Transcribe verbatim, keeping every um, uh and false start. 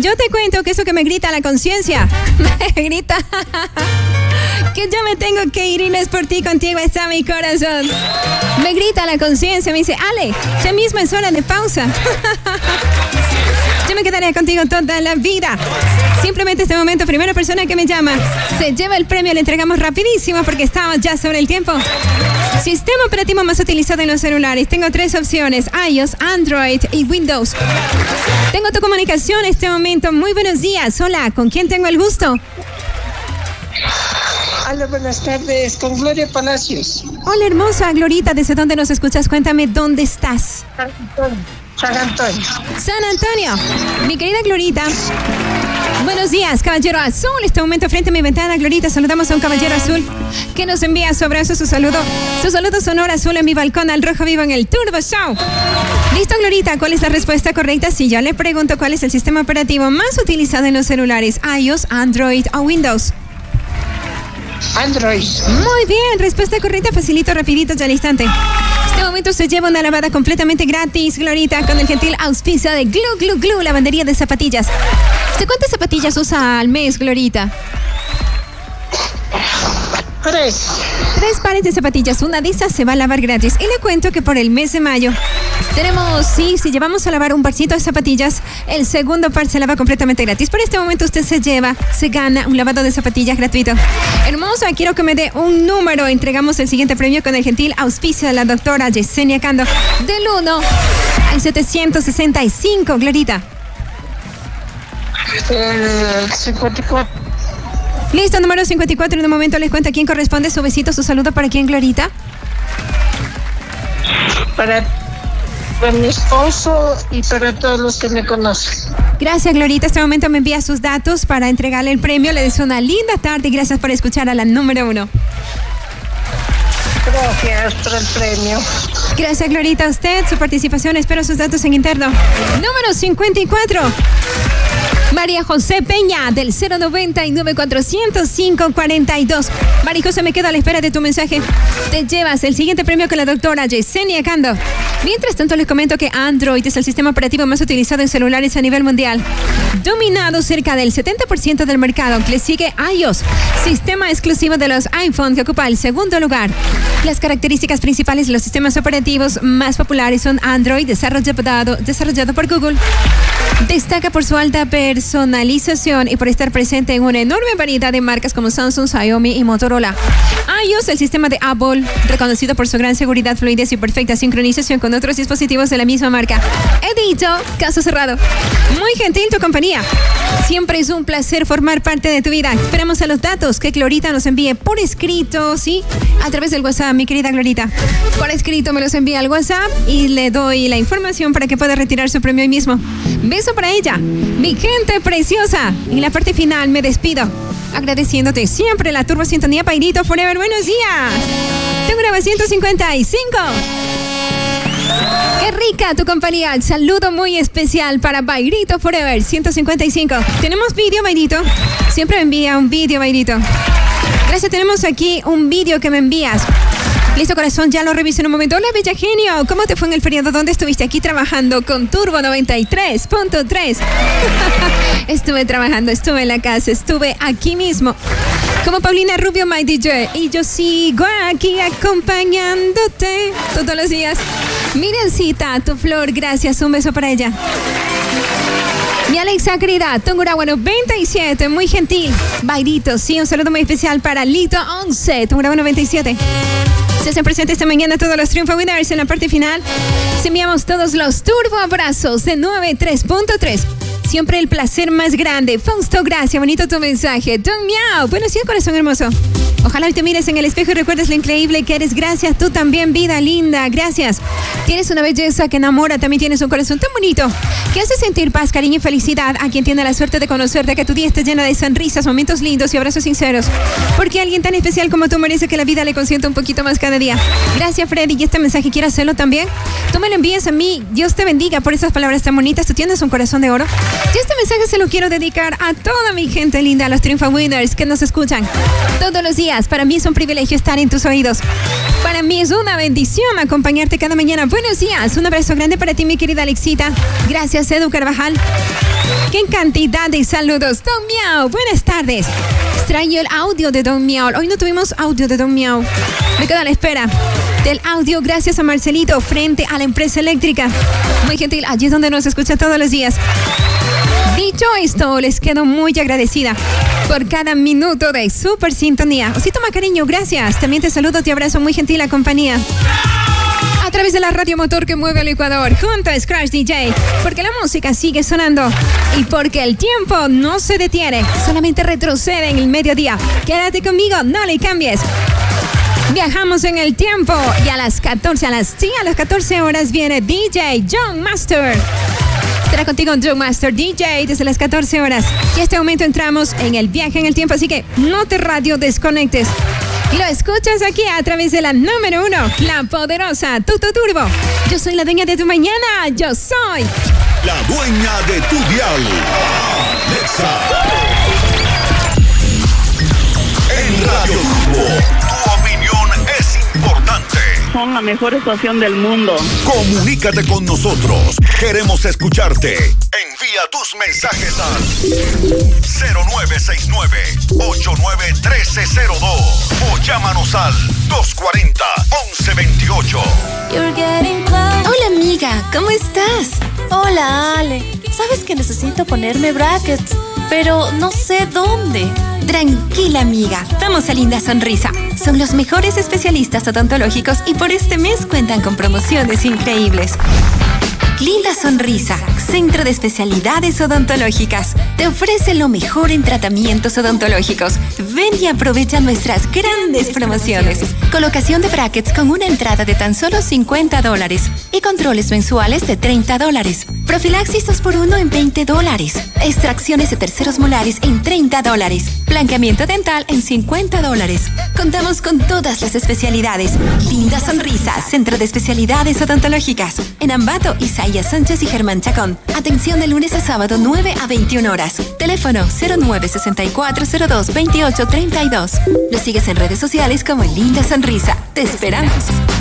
yo te cuento que eso que me grita la conciencia, me grita que ya me tengo que ir, Inés, por ti, contigo está mi corazón. Me grita la conciencia, me dice, Ale, ya mismo es hora de pausa. Yo me quedaré contigo toda la vida. Simplemente este momento, primera persona que me llama se lleva el premio, le entregamos rapidísimo porque estamos ya sobre el tiempo. Sistema operativo más utilizado en los celulares. Tengo tres opciones, iOS, Android y Windows. Tengo tu comunicación en este momento. Muy buenos días. Hola, ¿con quién tengo el gusto? Hola, buenas tardes, con Gloria Palacios. Hola, hermosa Glorita, ¿desde dónde nos escuchas? Cuéntame, ¿dónde estás? San Antonio. San Antonio. San Antonio. Mi querida Glorita. Buenos días, caballero azul. Este momento frente a mi ventana, Glorita, saludamos a un caballero azul que nos envía sobre eso su saludo. Su saludo sonoro azul en mi balcón al rojo vivo en el Turbo Show. Listo, Glorita, ¿cuál es la respuesta correcta? Si yo le pregunto cuál es el sistema operativo más utilizado en los celulares, iOS, Android o Windows. Android. Muy bien, respuesta correcta, facilito, rapidito, ya al instante. En este momento se lleva una lavada completamente gratis, Glorita, con el gentil auspicio de Glu Glu Glu, lavandería de zapatillas. ¿Usted cuántas zapatillas usa al mes, Glorita? Tres. Tres pares de zapatillas, una de esas se va a lavar gratis. Y le cuento que por el mes de mayo tenemos, sí, si llevamos a lavar un parcito de zapatillas, el segundo par se lava completamente gratis. Por este momento usted se lleva, se gana un lavado de zapatillas gratuito. Hermosa, quiero que me dé un número. Entregamos el siguiente premio con el gentil auspicio de la doctora Yesenia Cando. Del uno al setecientos sesenta y cinco, Glorita. El cincuenta y cuatro. Listo, número cincuenta y cuatro. En un momento les cuento a quién corresponde su besito, su saludo. ¿Para quién, Glorita? Para, para mi esposo y para todos los que me conocen. Gracias, Glorita. Este momento me envía sus datos para entregarle el premio. Le deseo una linda tarde y gracias por escuchar a la número uno. Gracias por el premio. Gracias, Glorita, a usted, su participación. Espero sus datos en interno. Número cincuenta y cuatro. María José Peña, del cero noventa y nueve cuatrocientos cinco cuarenta y dos. María José, me quedo a la espera de tu mensaje. Te llevas el siguiente premio con la doctora Yesenia Cando. Mientras tanto, les comento que Android es el sistema operativo más utilizado en celulares a nivel mundial, dominado cerca del setenta por ciento del mercado. Le sigue iOS, sistema exclusivo de los iPhone, que ocupa el segundo lugar. Las características principales de los sistemas operativos más populares son Android, desarrollado, desarrollado por Google. Destaca por su alta personalización y por estar presente en una enorme variedad de marcas como Samsung, Xiaomi y Motorola. iOS, el sistema de Apple, reconocido por su gran seguridad, fluidez y perfecta sincronización con otros dispositivos de la misma marca. He dicho, caso cerrado. Muy gentil tu compañía. Siempre es un placer formar parte de tu vida. Esperamos a los datos que Glorita nos envíe por escrito, ¿sí? A través del WhatsApp, mi querida Glorita. Por escrito me los envía al WhatsApp y le doy la información para que pueda retirar su premio hoy mismo. Beso para ella, mi gente preciosa. En la parte final me despido agradeciéndote siempre la turbo sintonía. Pairito Forever, buenos días. Tengo una ciento cincuenta y cinco. Qué rica tu compañía. Saludo muy especial para Bairito Forever ciento cincuenta y cinco. Tenemos vídeo, Bairito. Siempre me envía un vídeo, Bairito. Gracias, tenemos aquí un vídeo que me envías. Listo, corazón, ya lo reviso en un momento. Hola, bella genio. ¿Cómo te fue en el feriado? ¿Dónde estuviste? Aquí trabajando con Turbo noventa y tres punto tres. Estuve trabajando, estuve en la casa, estuve aquí mismo. Como Paulina Rubio, my D J. Y yo sigo aquí acompañándote todos los días. Mirencita, tu flor, gracias. Un beso para ella. Mi Alexa querida, Tungurahua noventa y siete, muy gentil. Bairito, sí, un saludo muy especial para Lito once, Tungurahua noventa y siete. Se hacen presentes esta mañana todos los Triunfo Winners en la parte final. Se enviamos todos los turbo abrazos de noventa y tres punto tres. Siempre el placer más grande. Fausto, gracias, bonito tu mensaje. Don Miau, buenos días, corazón hermoso. Ojalá hoy te mires en el espejo y recuerdes lo increíble que eres. Gracias, tú también, vida linda. Gracias. Tienes una belleza que enamora, también tienes un corazón tan bonito que hace sentir paz, cariño y felicidad a quien tiene la suerte de conocerte, que tu día esté llena de sonrisas, momentos lindos y abrazos sinceros. Porque alguien tan especial como tú merece que la vida le consienta un poquito más cada día. Gracias, Freddy. Y este mensaje, ¿quieres hacerlo también? Tú me lo envías a mí. Dios te bendiga por esas palabras tan bonitas. Tú tienes un corazón de oro. Y este mensaje se lo quiero dedicar a toda mi gente linda, a los Triunfo Winners que nos escuchan todos los días. Para mí es un privilegio estar en tus oídos. Para mí es una bendición acompañarte cada mañana. Buenos días. Un abrazo grande para ti, mi querida Alexita. Gracias, Edu Carvajal. ¡Qué cantidad de saludos! Don Miau, buenas tardes. Extraño el audio de Don Miau. Hoy no tuvimos audio de Don Miau. Me quedo a la espera del audio gracias a Marcelito frente a la empresa eléctrica. Muy gentil, allí es donde nos escucha todos los días. Dicho esto, les quedo muy agradecida por cada minuto de súper sintonía. Osito Macariño, gracias. También te saludo, te abrazo, muy gentil la compañía. A través de la radio motor que mueve el Ecuador, junto a Scratch D J, porque la música sigue sonando y porque el tiempo no se detiene, solamente retrocede en el mediodía. Quédate conmigo, no le cambies. Viajamos en el tiempo y a las catorce, a las, sí, a las catorce horas viene D J John Master. Estará contigo John Master D J desde las catorce horas. Y en este momento entramos en el viaje en el tiempo, así que no te radio desconectes. Y lo escuchas aquí a través de la número uno, la poderosa Tuto Turbo. Yo soy la dueña de tu mañana, yo soy la dueña de tu dial. Alexa. En Radio Turbo, tu opinión es importante. Son la mejor estación del mundo. Comunícate con nosotros. Queremos escucharte. Envía tus mensajes al cero nueve seis nueve, ocho nueve uno tres cero dos o llámanos al dos cuatro cero, once veintiocho. Hola amiga, ¿cómo estás? Hola Ale, sabes que necesito ponerme brackets, pero no sé dónde. Tranquila amiga, vamos a Linda Sonrisa. Son los mejores especialistas odontológicos y por este mes cuentan con promociones increíbles. Linda Sonrisa, Centro de Especialidades Odontológicas. Te ofrece lo mejor en tratamientos odontológicos. Ven y aprovecha nuestras grandes promociones. Colocación de brackets con una entrada de tan solo cincuenta dólares y controles mensuales de treinta dólares. Profilaxis dos por uno en veinte dólares. Extracciones de terceros molares en treinta dólares. Blanqueamiento dental en cincuenta dólares. Contamos con todas las especialidades. Linda Sonrisa, Centro de Especialidades Odontológicas. En Ambato, Isaías Sánchez y Germán Chacón. Atención de lunes a sábado nueve a veintiuna horas. Teléfono cero nueve seis cuatro cero dos veintiocho treinta y dos. Nos sigues en redes sociales como Linda Sonrisa. Te esperamos.